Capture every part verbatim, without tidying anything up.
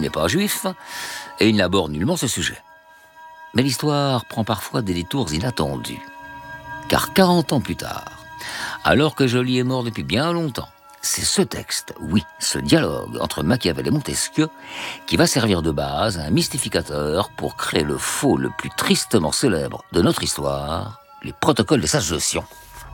n'est pas juif et il n'aborde nullement ce sujet. Mais l'histoire prend parfois des détours inattendus. Car quarante ans plus tard, alors que Joly est mort depuis bien longtemps, c'est ce texte, oui, ce dialogue entre Machiavel et Montesquieu qui va servir de base à un mystificateur pour créer le faux le plus tristement célèbre de notre histoire, les protocoles des sages de Sion.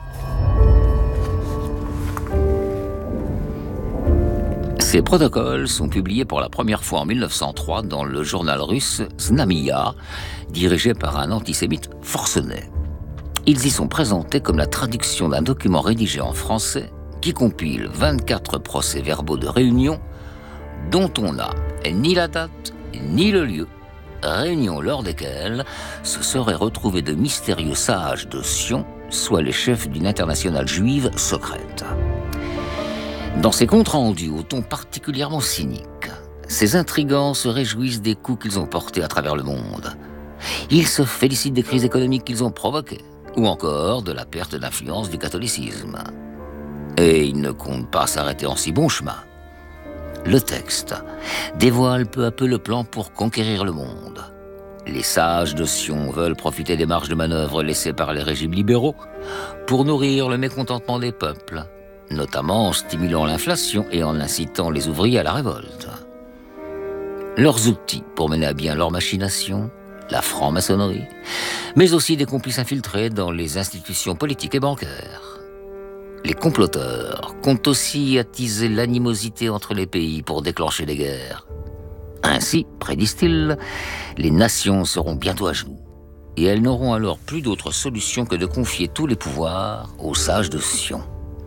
Ces protocoles sont publiés pour la première fois en mille neuf cent trois dans le journal russe Znamia, dirigé par un antisémite forcené. Ils y sont présentés comme la traduction d'un document rédigé en français qui compile vingt-quatre procès-verbaux de réunion dont on n'a ni la date ni le lieu, réunions lors desquelles se seraient retrouvés de mystérieux sages de Sion, soit les chefs d'une internationale juive secrète. Dans ces comptes rendus au ton particulièrement cynique, ces intrigants se réjouissent des coups qu'ils ont portés à travers le monde. Ils se félicitent des crises économiques qu'ils ont provoquées, ou encore de la perte d'influence du catholicisme. Et ils ne comptent pas s'arrêter en si bon chemin. Le texte dévoile peu à peu le plan pour conquérir le monde. Les sages de Sion veulent profiter des marges de manœuvre laissées par les régimes libéraux pour nourrir le mécontentement des peuples, notamment en stimulant l'inflation et en incitant les ouvriers à la révolte. Leurs outils pour mener à bien leurs machinations, la franc-maçonnerie, mais aussi des complices infiltrés dans les institutions politiques et bancaires. Les comploteurs comptent aussi attiser l'animosité entre les pays pour déclencher des guerres. Ainsi, prédisent-ils, les nations seront bientôt à genoux, et elles n'auront alors plus d'autre solution que de confier tous les pouvoirs aux sages de Sion.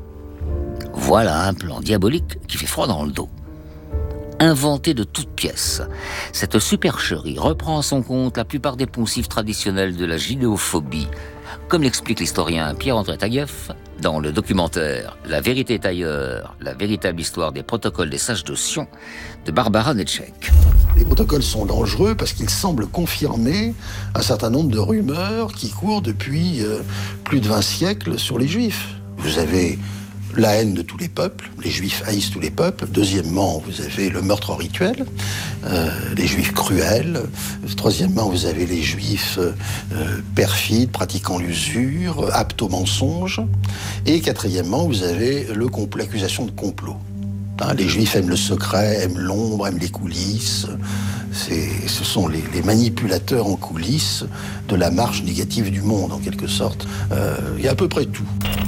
Voilà un plan diabolique qui fait froid dans le dos. Inventé de toutes pièces, cette supercherie reprend à son compte la plupart des poncifs traditionnels de la judéophobie, comme l'explique l'historien Pierre-André Taguieff dans le documentaire « La vérité est ailleurs, la véritable histoire des protocoles des sages de Sion » de Barbara Netschek. Les protocoles sont dangereux parce qu'ils semblent confirmer un certain nombre de rumeurs qui courent depuis euh, plus de vingt siècles sur les Juifs. Vous avez la haine de tous les peuples, les Juifs haïssent tous les peuples. Deuxièmement, vous avez le meurtre rituel, euh, les Juifs cruels. Troisièmement, vous avez les Juifs euh, perfides, pratiquant l'usure, aptes au mensonge. Et quatrièmement, vous avez le compl- l'accusation de complot. Hein, les Juifs aiment le secret, aiment l'ombre, aiment les coulisses. C'est, ce sont les, les manipulateurs en coulisses de la marche négative du monde, en quelque sorte. Euh, il y a à peu près tout.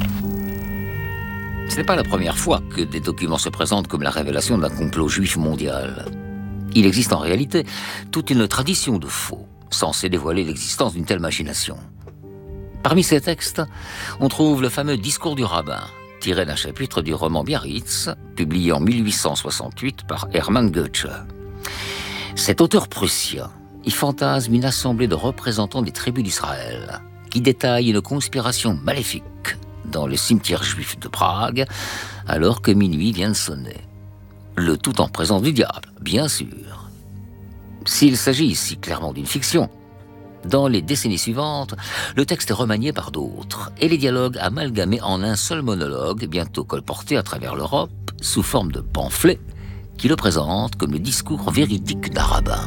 Ce n'est pas la première fois que des documents se présentent comme la révélation d'un complot juif mondial. Il existe en réalité toute une tradition de faux, censée dévoiler l'existence d'une telle machination. Parmi ces textes, on trouve le fameux Discours du rabbin, tiré d'un chapitre du roman Biarritz, publié en mille huit cent soixante-huit par Hermann Goethe. Cet auteur prussien y fantasme une assemblée de représentants des tribus d'Israël, qui détaille une conspiration maléfique dans le cimetière juif de Prague, alors que minuit vient de sonner. Le tout en présence du diable, bien sûr. S'il s'agit ici clairement d'une fiction, dans les décennies suivantes, le texte est remanié par d'autres, et les dialogues amalgamés en un seul monologue, bientôt colporté à travers l'Europe, sous forme de pamphlets, qui le présentent comme le discours véridique d'un rabbin.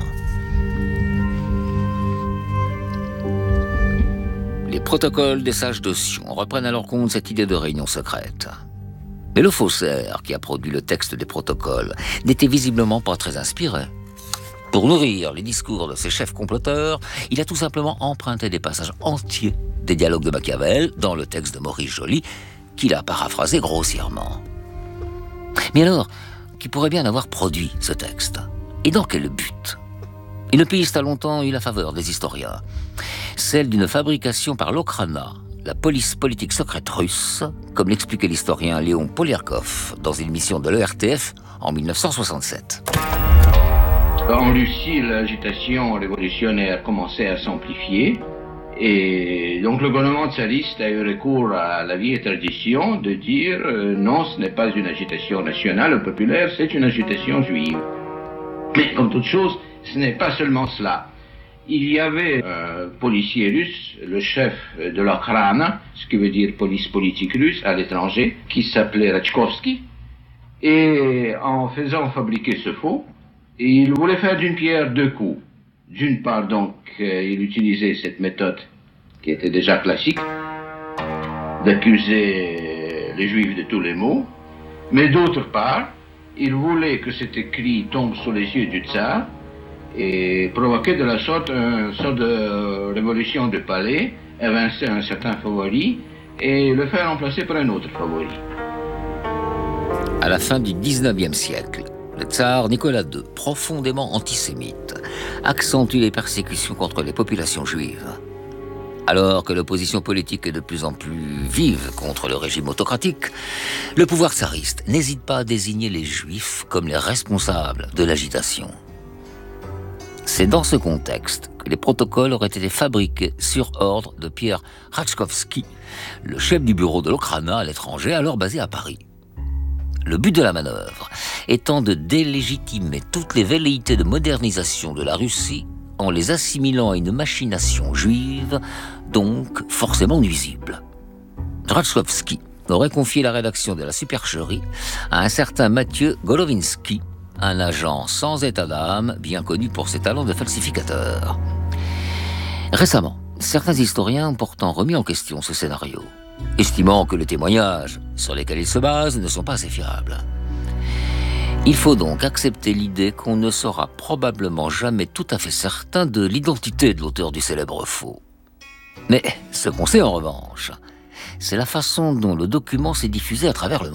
Les protocoles des sages de Sion reprennent à leur compte cette idée de réunion secrète. Mais le faussaire qui a produit le texte des protocoles n'était visiblement pas très inspiré. Pour nourrir les discours de ses chefs comploteurs, il a tout simplement emprunté des passages entiers des dialogues de Machiavel dans le texte de Maurice Joly, qu'il a paraphrasé grossièrement. Mais alors, qui pourrait bien avoir produit ce texte? Et dans quel but? Une piste a longtemps eu la faveur des historiens, celle d'une fabrication par l'Okhrana, la police politique secrète russe, comme l'expliquait l'historien Léon Poliakov dans une émission de l'E R T F en mille neuf cent soixante-sept. En Russie, l'agitation révolutionnaire commençait à s'amplifier et donc le gouvernement tsariste a eu recours à la vieille tradition de dire euh, non, ce n'est pas une agitation nationale ou populaire, c'est une agitation juive. Mais comme toute chose, ce n'est pas seulement cela. Il y avait un policier russe, le chef de l'Okhrana, ce qui veut dire police politique russe à l'étranger, qui s'appelait Ratchkovski. Et en faisant fabriquer ce faux, Et il voulait faire d'une pierre deux coups. D'une part, donc, euh, il utilisait cette méthode qui était déjà classique, d'accuser les Juifs de tous les maux. Mais d'autre part, il voulait que cet écrit tombe sous les yeux du tsar et provoquer de la sorte une sorte de révolution de palais, évincer un certain favori et le faire remplacer par un autre favori. À la fin du dix-neuvième siècle, le tsar Nicolas deux, profondément antisémite, accentue les persécutions contre les populations juives. Alors que l'opposition politique est de plus en plus vive contre le régime autocratique, le pouvoir tsariste n'hésite pas à désigner les Juifs comme les responsables de l'agitation. C'est dans ce contexte que les protocoles auraient été fabriqués sur ordre de Pierre Ratchkowski, le chef du bureau de l'Okhrana à l'étranger, alors basé à Paris. Le but de la manœuvre étant de délégitimer toutes les velléités de modernisation de la Russie en les assimilant à une machination juive, donc forcément nuisible. Ratchkowski aurait confié la rédaction de la supercherie à un certain Mathieu Golovinsky, un agent sans état d'âme, bien connu pour ses talents de falsificateur. Récemment, certains historiens ont pourtant remis en question ce scénario, estimant que les témoignages sur lesquels il se base ne sont pas assez fiables. Il faut donc accepter l'idée qu'on ne sera probablement jamais tout à fait certain de l'identité de l'auteur du célèbre faux. Mais ce qu'on sait en revanche, c'est la façon dont le document s'est diffusé à travers le monde.